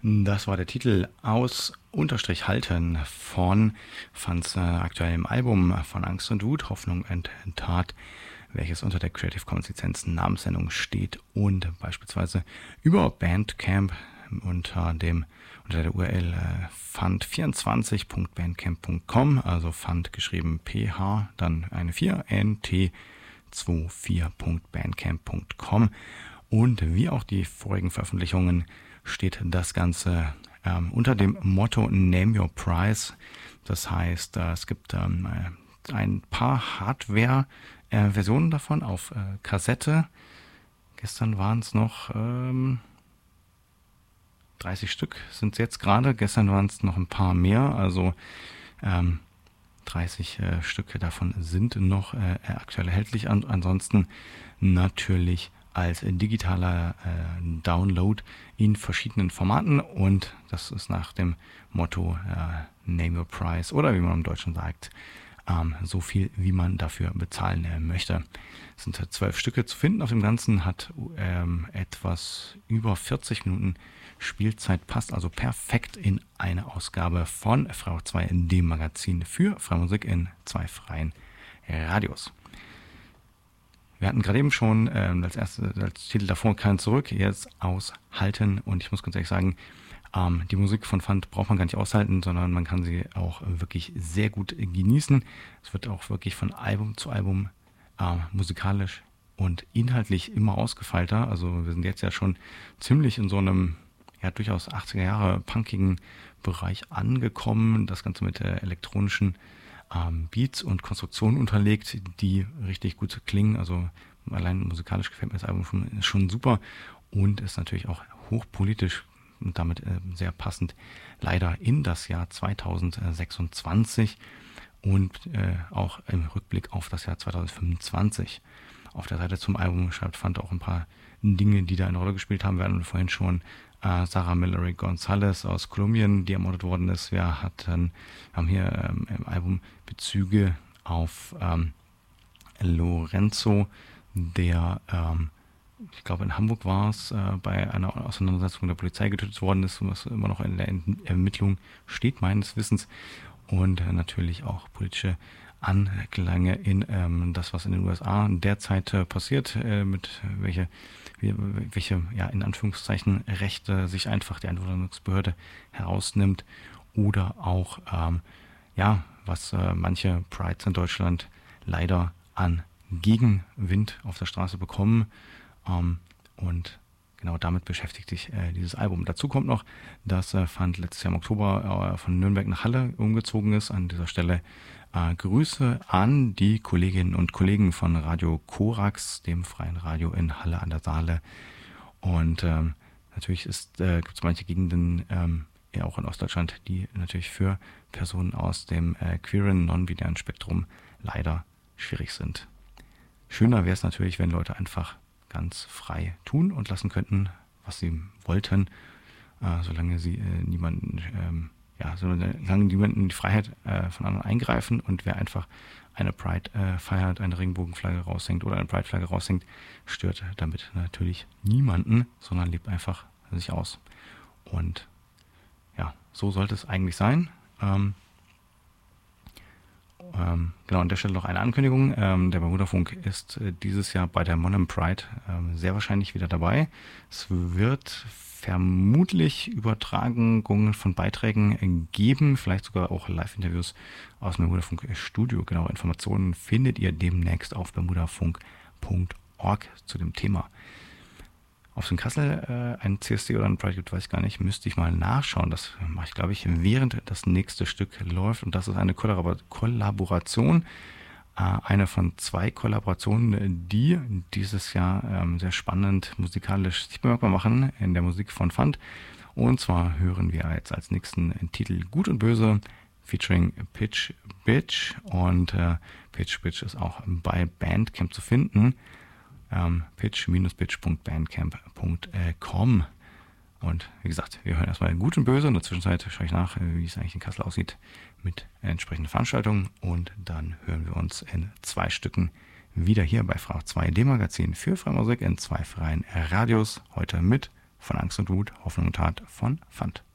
Das war der Titel aus Unterstrich halten von Funds aktuellem Album von Angst und Wut, Hoffnung und Tat, welches unter der Creative Commons Lizenz Namensnennung steht und beispielsweise über Bandcamp unter der URL fund24.bandcamp.com, also Fund geschrieben PH, dann eine 4, nt24.bandcamp.com, und wie auch die vorigen Veröffentlichungen steht das Ganze unter dem Motto Name Your Price. Das heißt, es gibt ein paar Hardware-Versionen davon auf Kassette. Gestern waren es noch 30 Stück, sind es jetzt gerade. Gestern waren es noch ein paar mehr, also 30 Stücke davon sind noch aktuell erhältlich. Ansonsten natürlich als digitaler Download in verschiedenen Formaten, und das ist nach dem Motto Name Your Price, oder wie man im Deutschen sagt, so viel wie man dafür bezahlen möchte. Es sind 12 Stücke zu finden auf dem Ganzen, hat etwas über 40 Minuten Spielzeit, passt also perfekt in eine Ausgabe von Frau 2 in dem Magazin für freie Musik in zwei freien Radios. Wir hatten gerade eben schon als Titel davor Kein Zurück, jetzt Aushalten, und ich muss ganz ehrlich sagen, die Musik von Fund braucht man gar nicht aushalten, sondern man kann sie auch wirklich sehr gut genießen. Es wird auch wirklich von Album zu Album musikalisch und inhaltlich immer ausgefeilter. Also wir sind jetzt ja schon ziemlich in so einem durchaus 80er Jahre punkigen Bereich angekommen. Das Ganze mit elektronischen Beats und Konstruktionen unterlegt, die richtig gut klingen. Also allein musikalisch gefällt mir das Album schon super und ist natürlich auch hochpolitisch und damit sehr passend leider in das Jahr 2026 und auch im Rückblick auf das Jahr 2025. Auf der Seite zum Album schreibt Fund auch ein paar Dinge, die da eine Rolle gespielt haben. Wir hatten vorhin schon Sarah Mallory Gonzalez aus Kolumbien, die ermordet worden ist. Wir haben hier im Album Bezüge auf Lorenzo, der, ich glaube in Hamburg war es, bei einer Auseinandersetzung der Polizei getötet worden ist, was immer noch in der Ermittlung steht, meines Wissens. Und natürlich auch politische Anklänge in das, was in den USA derzeit passiert, mit welche in Anführungszeichen Rechte sich einfach die Einwanderungsbehörde herausnimmt, oder auch was manche Prides in Deutschland leider an Gegenwind auf der Straße bekommen, und genau damit beschäftigt sich dieses Album. Dazu kommt noch, dass Fund letztes Jahr im Oktober von Nürnberg nach Halle umgezogen ist. An dieser Stelle Grüße an die Kolleginnen und Kollegen von Radio Korax, dem freien Radio in Halle an der Saale. Und natürlich gibt es manche Gegenden, auch in Ostdeutschland, die natürlich für Personen aus dem queeren, non-binären Spektrum leider schwierig sind. Schöner wäre es natürlich, wenn Leute einfach ganz frei tun und lassen könnten, was sie wollten, solange sie solange niemanden die Freiheit von anderen eingreifen, und wer einfach eine Pride feiert, eine Regenbogenflagge raushängt oder eine Pride-Flagge raushängt, stört damit natürlich niemanden, sondern lebt einfach sich aus. Und ja, so sollte es eigentlich sein. Genau, an der Stelle noch eine Ankündigung. Der Bermuda-Funk ist dieses Jahr bei der Monum Pride sehr wahrscheinlich wieder dabei. Es wird vermutlich Übertragungen von Beiträgen geben, vielleicht sogar auch Live-Interviews aus dem Bermuda-Funk-Studio. Genaue Informationen findet ihr demnächst auf bermudafunk.org zu dem Thema. Ob es in Kassel ein CSD oder ein Pride gibt, weiß ich gar nicht. Müsste ich mal nachschauen. Das mache ich, glaube ich, während das nächste Stück läuft. Und das ist eine Kollaboration. Eine von 2 Kollaborationen, die dieses Jahr sehr spannend musikalisch sich bemerkbar machen in der Musik von Fund. Und zwar hören wir jetzt als nächsten Titel Gut und Böse featuring Pitch Bitch. Und Pitch Bitch ist auch bei Bandcamp zu finden. pitch-bitch.bandcamp.com. Und wie gesagt, wir hören erstmal Gut und Böse. In der Zwischenzeit schaue ich nach, wie es eigentlich in Kassel aussieht mit entsprechenden Veranstaltungen. Und dann hören wir uns in 2 Stücken wieder hier bei Frau 2, dem Magazin für freie Musik in 2 freien Radios. Heute mit von Angst und Wut, Hoffnung und Tat von Fand.